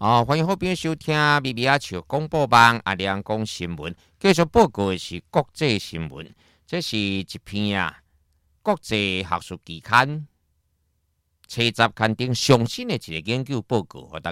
欢迎好朋友收听咪咪笑广播网阿亮讲新闻。继续报告的是国际新闻，这是一篇国际学术期刊《车集刊》顶上新的一个研究报告，和大家